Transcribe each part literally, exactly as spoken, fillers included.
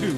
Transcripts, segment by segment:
two.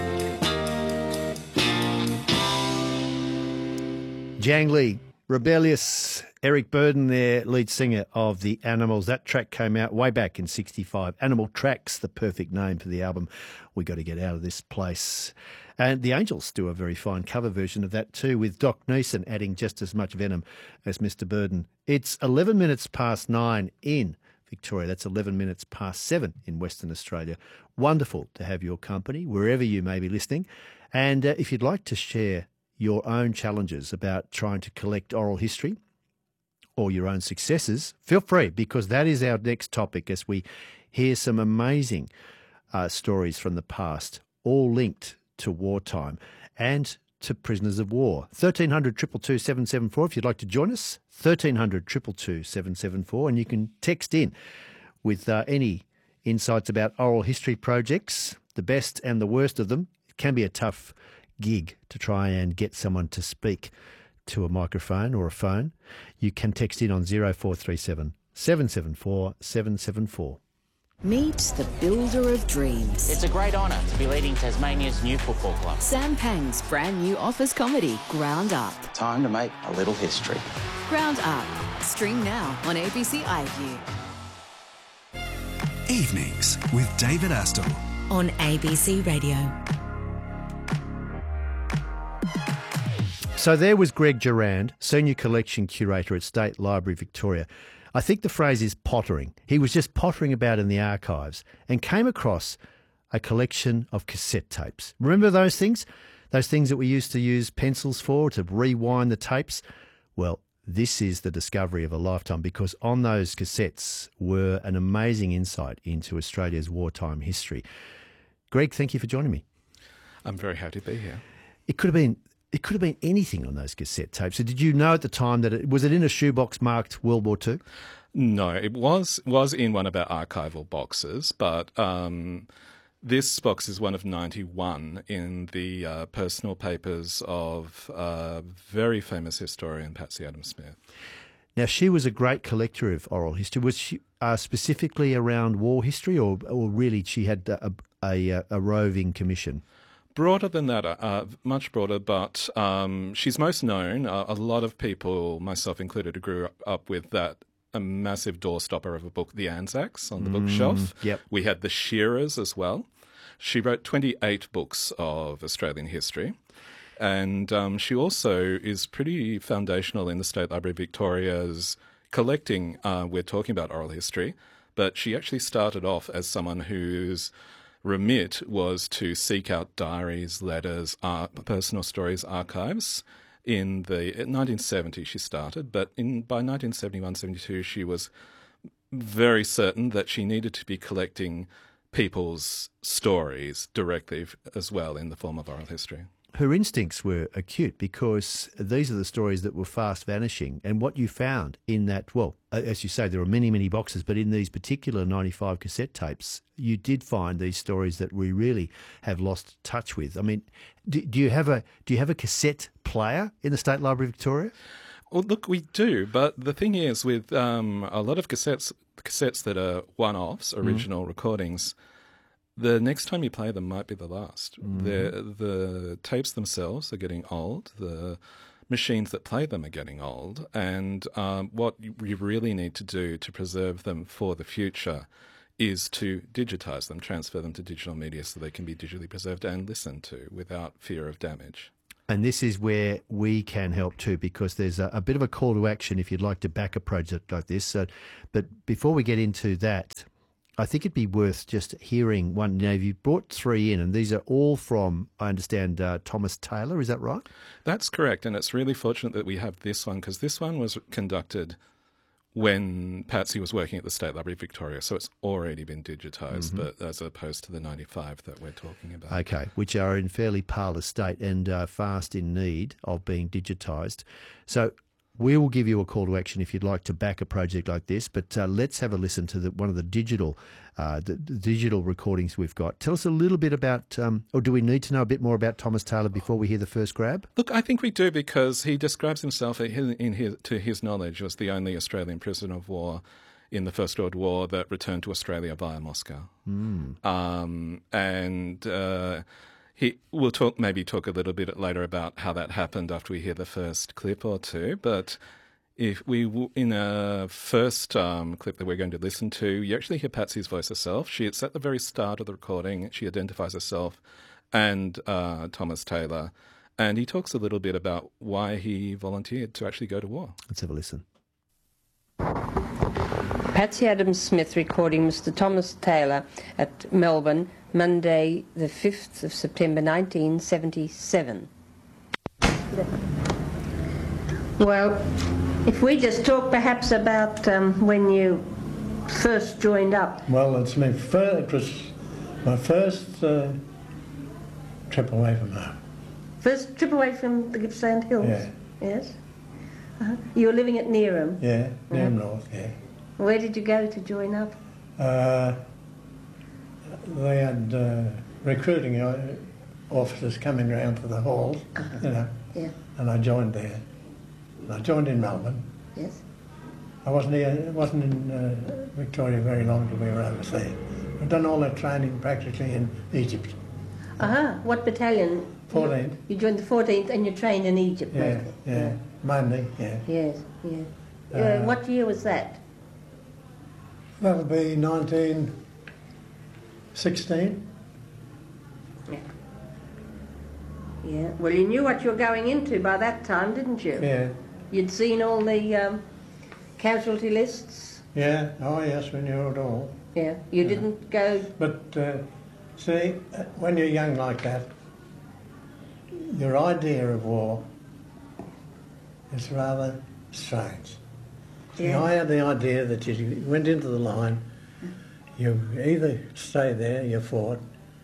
Jang Lee, Rebellious, Eric Burden there, lead singer of The Animals. That track came out way back in sixty-five. Animal Tracks, the perfect name for the album. We got to get out of this place. And the Angels do a very fine cover version of that too, with Doc Neeson adding just as much venom as Mister Burden. It's eleven minutes past nine in Victoria. That's eleven minutes past seven in Western Australia. Wonderful to have your company wherever you may be listening. And uh, if you'd like to share your own challenges about trying to collect oral history or your own successes, feel free, because that is our next topic as we hear some amazing uh, stories from the past, all linked to wartime and to prisoners of war. thirteen hundred, two two two, seven seven four if you'd like to join us, thirteen hundred, two two two, seven seven four, and you can text in with uh, any insights about oral history projects, the best and the worst of them. It can be a tough gig to try and get someone to speak to a microphone or a phone. You can text in on zero four three seven, seven seven four, seven seven four. Meet the builder of dreams. It's a great honour to be leading Tasmania's new football club. Sam Pang's brand new office comedy, Ground Up. Time to make a little history. Ground Up. Stream now on A B C iView. Evenings with David Astle On A B C Radio. So there was Greg Durand, Senior Collection Curator at State Library Victoria. I think the phrase is pottering. He was just pottering about in the archives and came across a collection of cassette tapes. Remember those things? Those things that we used to use pencils for, to rewind the tapes? Well, this is the discovery of a lifetime, because on those cassettes were an amazing insight into Australia's wartime history. Greg, thank you for joining me. I'm very happy to be here. It could have been It could have been anything on those cassette tapes. So did you know at the time that it was it in a shoebox marked World War Two? No, it was was in one of our archival boxes, but um, this box is one of ninety-one in the uh, personal papers of uh, very famous historian Patsy Adams-Smith. Now, she was a great collector of oral history. Was she uh, specifically around war history, or, or really she had a, a, a roving commission? Broader than that, uh, much broader, but um, she's most known. Uh, a lot of people, myself included, grew up with that a massive doorstopper of a book, The Anzacs, on the Mm, bookshelf. yep. We had The Shearers as well. She wrote twenty-eight books of Australian history. And um, she also is pretty foundational in the State Library Victoria's collecting. Uh, we're talking about oral history, but she actually started off as someone whose remit was to seek out diaries, letters, uh, personal stories, archives. In the in nineteen seventy she started, but in by nineteen seventy-one seventy-two she was very certain that she needed to be collecting people's stories directly as well in the form of oral history. Her instincts were acute, because these are the stories that were fast vanishing. And what you found in that, well, as you say, there are many, many boxes, but in these particular ninety-five cassette tapes, you did find these stories that we really have lost touch with. I mean, do, do you have a do you have a cassette player in the State Library of Victoria? Well, look, we do, but the thing is, with um, a lot of cassettes, cassettes that are one-offs, original mm. recordings, the next time you play them might be the last. Mm. The the tapes themselves are getting old. The machines that play them are getting old. And um, what you really need to do to preserve them for the future is to digitise them, transfer them to digital media so they can be digitally preserved and listened to without fear of damage. And this is where we can help too, because there's a, a bit of a call to action if you'd like to back a project like this. So, but before we get into that, I think it'd be worth just hearing one. You know, you brought three in, and these are all from, I understand, uh, Thomas Taylor. Is that right? That's correct, and it's really fortunate that we have this one, because this one was conducted when Patsy was working at the State Library of Victoria, so it's already been digitised, mm-hmm. but as opposed to the ninety-five that we're talking about. Okay, which are in fairly parlous state and uh, fast in need of being digitised. So we will give you a call to action if you'd like to back a project like this, but uh, let's have a listen to the, one of the digital uh, the, the digital recordings we've got. Tell us a little bit about, um, or do we need to know a bit more about Thomas Taylor before we hear the first grab? Look, I think we do, because he describes himself in his, to his knowledge as the only Australian prisoner of war in the First World War that returned to Australia via Moscow. Mm. Um, and uh, he we'll talk maybe talk a little bit later about how that happened after we hear the first clip or two. But if we in a first um, clip that we're going to listen to, you actually hear Patsy's voice herself. She it's at the very start of the recording. She identifies herself and uh, Thomas Taylor, and he talks a little bit about why he volunteered to actually go to war. Let's have a listen. Patsy Adams Smith recording Mister Thomas Taylor at Melbourne, Monday the fifth of September nineteen seventy-seven. Well, if we just talk perhaps about um, when you first joined up. Well, it's my fir- it was my first uh, trip away from home. First trip away from the Gippsland Hills? Yeah. Yes? Uh-huh. You were living at Neerim? Yeah, Neerim Mhm. North, yeah. Where did you go to join up? Uh, they had uh, recruiting uh, officers coming around to the halls, Uh-huh. you know, Yeah. and I joined there. And I joined in Melbourne. Yes? I wasn't here, wasn't in uh, Victoria very long till we were overseas. I've done all that training practically in Egypt. Uh-huh. What battalion? fourteenth. You joined the fourteenth and you trained in Egypt Yeah, mostly? yeah, mainly, yeah. Yes, yeah. Uh, Uh, what year was that? That would be nineteen sixteen. Yeah. Yeah. Well, you knew what you were going into by that time, didn't you? Yeah, You'd seen all the um, casualty lists? yeah, oh yes, we knew it all. Yeah. You didn't go... But uh, see, uh, when you're young like that, your idea of war is rather strange. See, Yeah. I had the idea that you went into the line, you either stay there, you fought,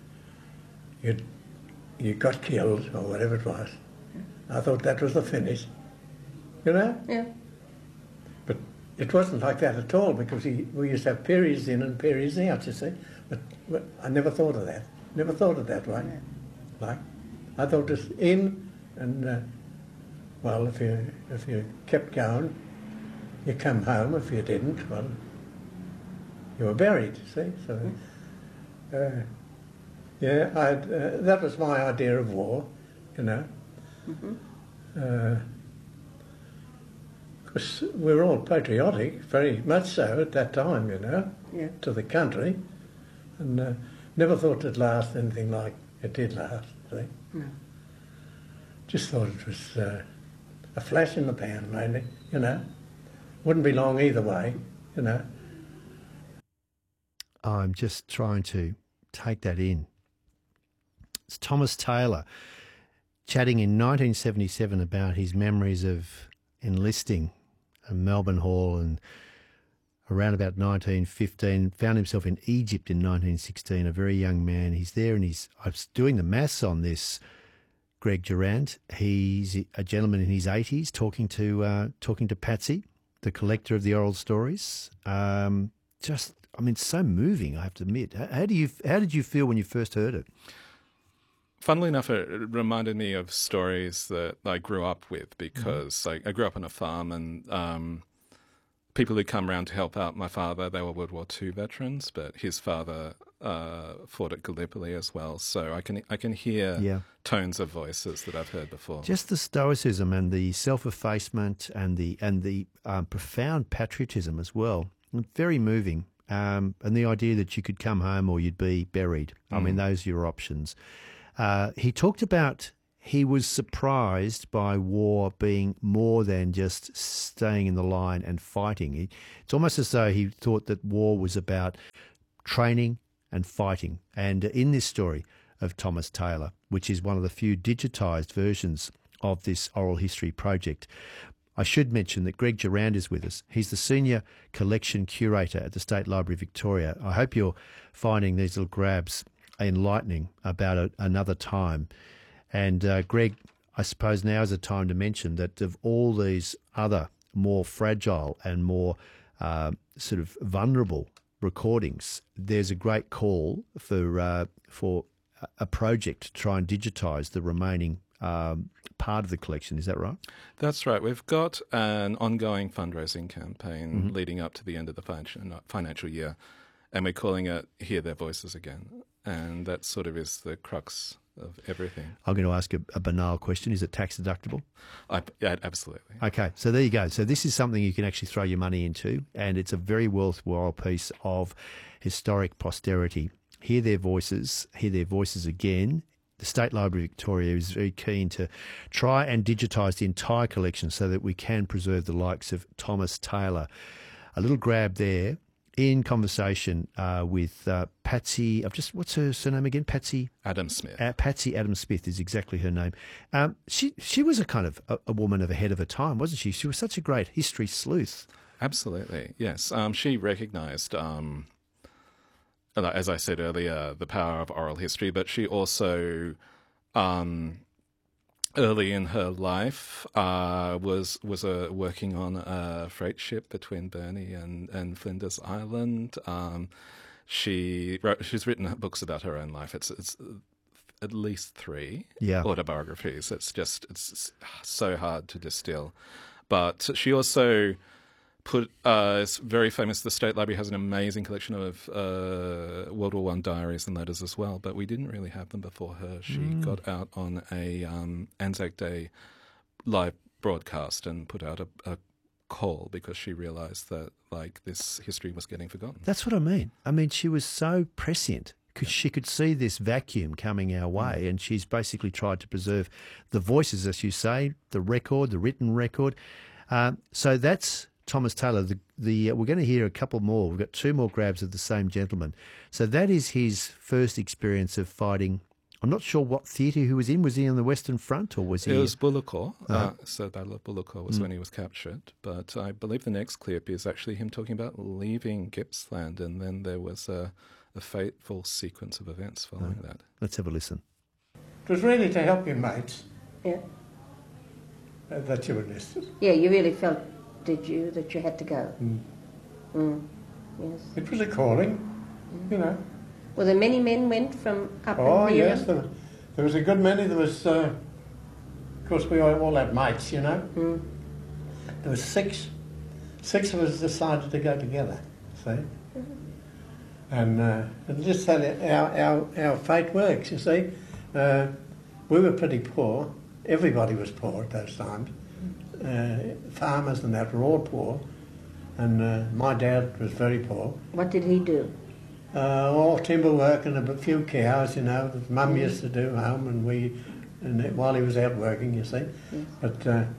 you you got killed or whatever it was. I thought that was the finish, you know. Yeah. But it wasn't like that at all because we, we used to have periods in and periods out, you see. But, but I never thought of that. Never thought of that way. Like, I thought it was in and, uh, well, if you if you kept going, you come home. If you didn't, well, you were buried, see. So, uh, yeah, I'd, uh, that was my idea of war, you know. Mm-hmm. Uh, Because we were all patriotic, very much so at that time, you know, Yeah. to the country, and uh, never thought it'd last anything like it did last, see. No. Just thought it was uh, a flash in the pan, mainly, you know. Wouldn't be long either way, you know. I'm just trying to take that in. It's Thomas Taylor chatting in nineteen seventy-seven about his memories of enlisting at Melbourne Hall, and around about nineteen fifteen found himself in Egypt in nineteen sixteen, a very young man. He's there and he's, I was doing the maths on this, Greg Durant. He's a gentleman in his eighties talking to uh, talking to Patsy, the collector of the oral stories. Um, just, I mean, so moving, I have to admit. How, how do you, how did you feel when you first heard it? Funnily enough, it reminded me of stories that I grew up with because mm-hmm. I, I grew up on a farm, and um, people who come around to help out my father, they were World War Two veterans, but his father uh, fought at Gallipoli as well. So I can I can hear Yeah. tones of voices that I've heard before. Just the stoicism and the self-effacement and the and the um, profound patriotism as well. Very moving. Um, and the idea that you could come home or you'd be buried. I mean, those are your options. Uh, he talked about he was surprised by war being more than just staying in the line and fighting. He, it's almost as though he thought that war was about training and fighting. And in this story of Thomas Taylor, which is one of the few digitised versions of this oral history project, I should mention that Greg Durand is with us. He's the Senior Collection Curator at the State Library Victoria. I hope you're finding these little grabs enlightening about a, another time. And uh, Greg, I suppose now is a time to mention that of all these other more fragile and more uh, sort of vulnerable recordings, there's a great call for uh, for a project to try and digitise the remaining um, part of the collection. Is that right? That's right. We've got an ongoing fundraising campaign Mm-hmm. leading up to the end of the financial financial year, and we're calling it Hear Their Voices Again. And that sort of is the crux of everything. I'm going to ask a, a banal question. Is it tax deductible? I, yeah, absolutely. Okay, so there you go. So this is something you can actually throw your money into, and it's a very worthwhile piece of historic posterity. Hear Their Voices, Hear Their Voices Again. The State Library of Victoria is very keen to try and digitise the entire collection so that we can preserve the likes of Thomas Taylor. A little grab there. In conversation uh, with uh, Patsy, I've just what's her surname again? Patsy Adam Smith. Uh, Patsy Adam Smith is exactly her name. Um, she she was a kind of a, a woman of ahead of her time, wasn't she? She was such a great history sleuth. Absolutely, yes. Um, she recognised, um, as I said earlier, the power of oral history, but she also, um, early in her life, uh, was was uh, working on a freight ship between Burnie and, and Flinders Island. Um, she wrote, she's written books about her own life. It's it's at least three Yeah. autobiographies. It's just it's so hard to distill. But she also put uh, it's very famous. The State Library has an amazing collection of uh, World War One diaries and letters as well, but we didn't really have them before her. She Mm. got out on a um, Anzac Day live broadcast and put out a, a call because she realised that like this history was getting forgotten. That's what I mean. I mean, she was so prescient because she could see this vacuum coming our way, and she's basically tried to preserve the voices, as you say, the record, the written record. Um, so that's Thomas Taylor. The, the uh, we're going to hear a couple more. We've got two more grabs of the same gentleman. So that is his first experience of fighting. I'm not sure what theatre he was in. Was he on the Western Front or was he? It was Bullecourt. Uh-huh. Uh, so Battle of Bullecourt was when he was captured. But I believe the next clip is actually him talking about leaving Gippsland, and then there was a, a fateful sequence of events following that. Let's have a listen. It was really to help your mates Yeah. uh, that you were listed. Yeah, you really felt, did you, that you had to go? Mm. Yes. It was a calling, you know. Well, there many men went from up Oh, and near yes, there, there was a good many. There was, uh, of course, we all had mates, you know. Mm. There was six, six of us decided to go together, see. And, uh, and just tell you how our, our fate works, you see. Uh, we were pretty poor. Everybody was poor at those times. Uh, farmers and that were all poor. And uh, my dad was very poor. What did he do? Uh, all timber work and a few cows, you know, that Mum used to do home, and we, and it, while he was out working, you see. Yes. But uh,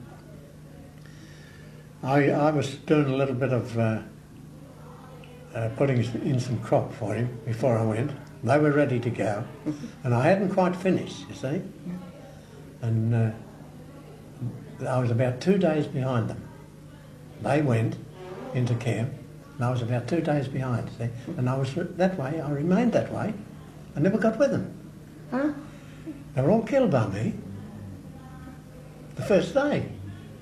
I, I was doing a little bit of uh, uh, putting in some crop for him before I went. They were ready to go, and I hadn't quite finished, you see. And uh, I was about two days behind them. They went into camp. And I was about two days behind, see, and I was that way, I remained that way. I never got with them. Huh? They were all killed by me the first day.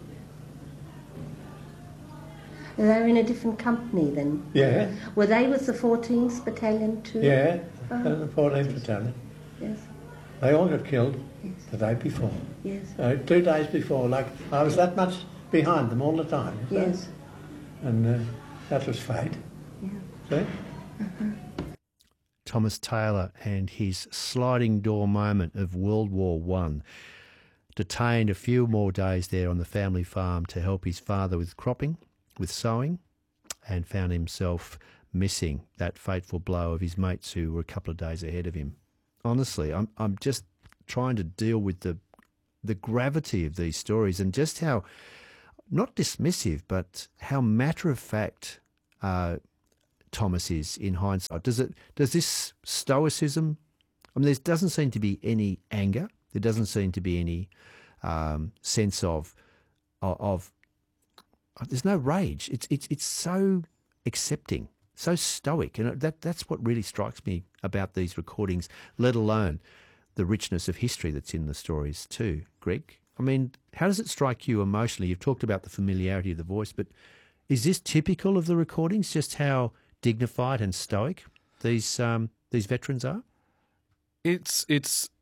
They were in a different company then? Yeah, Were they with the fourteenth Battalion too? yeah, Oh. the fourteenth Battalion. Yes, They all got killed yes, the day before. yes, Uh, two days before, like, I was that much behind them all the time. you see. yes. And uh, that was fate. Yeah. See? Thomas Taylor and his sliding door moment of World War One. Detained a few more days there on the family farm to help his father with cropping, with sowing, and found himself missing that fateful blow of his mates who were a couple of days ahead of him. Honestly, I'm I'm just trying to deal with the the gravity of these stories and just how, not dismissive, but how matter of fact uh, Thomas is in hindsight. Does it? Does this stoicism? I mean, there doesn't seem to be any anger. There doesn't seem to be any um, sense of, of of. There's no rage. It's it's it's so accepting, so stoic, and that that's what really strikes me about these recordings. Let alone the richness of history that's in the stories too, Greg. I mean, how does it strike you emotionally? You've talked about the familiarity of the voice, but is this typical of the recordings, just how dignified and stoic these um, these veterans are? It's it's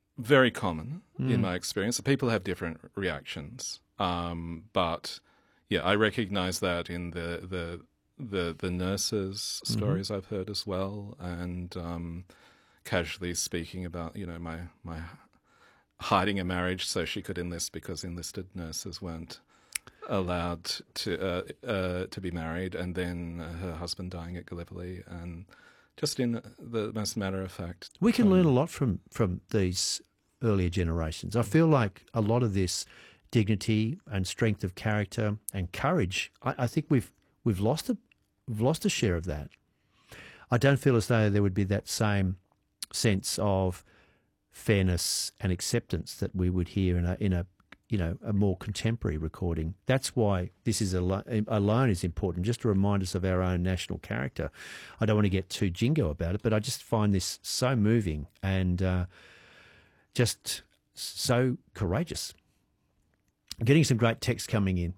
very common Mm. in my experience. People have different reactions, um, but yeah, I recognise that in the the the, the nurses' stories mm-hmm. I've heard as well, and um, casually speaking about you know my my hiding a marriage so she could enlist because enlisted nurses weren't allowed to uh, uh, to be married, and then uh, her husband dying at Gallipoli, and just in the most matter of fact, we can um, learn a lot from from these earlier generations. I feel like a lot of this dignity and strength of character and courage, I, I think we've we've lost a we've lost a share of that. I don't feel as though there would be that same sense of fairness and acceptance that we would hear in a in a you know a more contemporary recording. That's why this is alo- alone is important, just to remind us of our own national character. I don't want to get too jingo about it, but I just find this so moving and uh, just so courageous. Getting some great text coming in.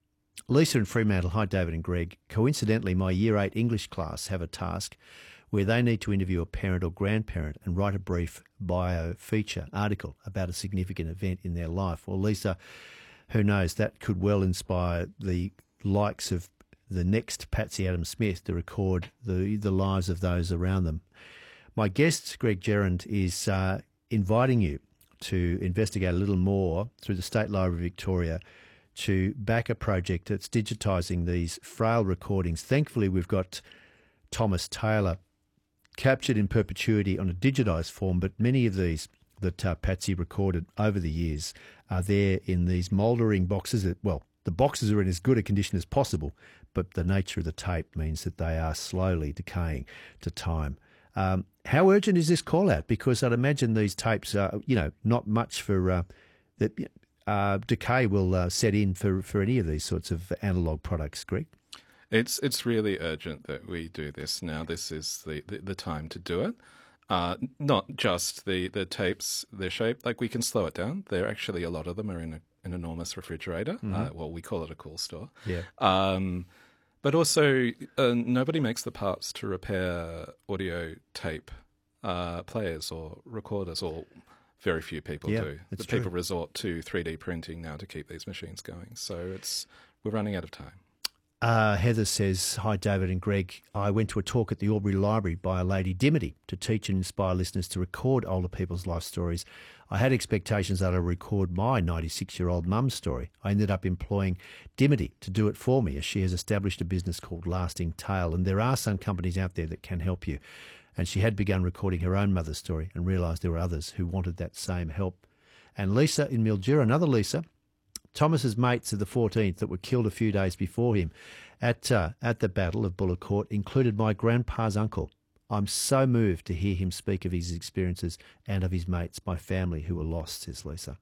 Lisa and Fremantle, hi David and Greg. Coincidentally, my year eight English class have a task where they need to interview a parent or grandparent and write a brief bio feature article about a significant event in their life. Well, Lisa, who knows, that could well inspire the likes of the next Patsy Adams Smith to record the, the lives of those around them. My guest, Greg Gerrand, is uh, inviting you to investigate a little more through the State Library of Victoria to back a project that's digitising these frail recordings. Thankfully, we've got Thomas Taylor captured in perpetuity on a digitised form, but many of these that uh, Patsy recorded over the years are there in these mouldering boxes. That, well, the boxes are in as good a condition as possible, but the nature of the tape means that they are slowly decaying to time. Um, how urgent is this call out? Because I'd imagine these tapes are, you know, not much for uh, that uh, decay will uh, set in for, for any of these sorts of analogue products, Greg. It's it's really urgent that we do this now. This is the, the, the time to do it. Uh, not just the, the tapes, their shape. Like, we can slow it down. There actually, a lot of them are in a, an enormous refrigerator. Mm-hmm. Uh, well, we call it a cool store. Yeah. Um, but also, uh, nobody makes the parts to repair audio tape uh, players or recorders, or very few people yeah, do. The true. people resort to three D printing now to keep these machines going. So it's we're running out of time. Uh, Heather says, hi, David and Greg. I went to a talk at the Albury Library by a lady, Dimity, to teach and inspire listeners to record older people's life stories. I had expectations that I'd record my ninety-six-year-old mum's story. I ended up employing Dimity to do it for me, as she has established a business called Lasting Tale, and there are some companies out there that can help you. And she had begun recording her own mother's story and realised there were others who wanted that same help. And Lisa in Mildura, another Lisa, Thomas's mates of the fourteenth that were killed a few days before him at uh, at the Battle of Bullecourt Court included my grandpa's uncle. I'm so moved to hear him speak of his experiences and of his mates, my family, who were lost, says Lisa.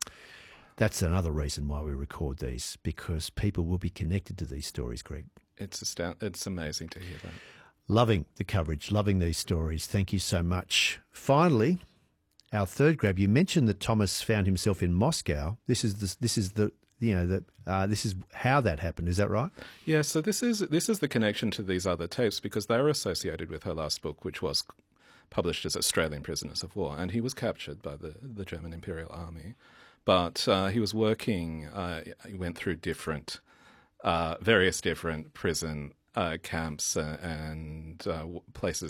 That's another reason why we record these, because people will be connected to these stories, Greg. It's astound- It's amazing to hear that. Loving the coverage, loving these stories. Thank you so much. Finally, our third grab. You mentioned that Thomas found himself in Moscow. This is the, this is the you know that uh, this is how that happened. Is that right? Yeah. So this is this is the connection to these other tapes, because they were associated with her last book, which was published as Australian Prisoners of War, and he was captured by the the German Imperial Army, but uh, he was working. Uh, he went through different, uh, various different prison Uh, camps uh, and uh, places